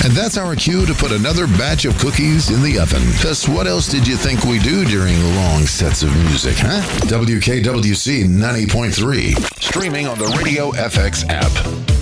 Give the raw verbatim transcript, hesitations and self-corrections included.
And that's our cue to put another batch of cookies in the oven. Because what else did you think we do during long sets of music, huh? W K W C ninety point three. Streaming on the Radio F X app.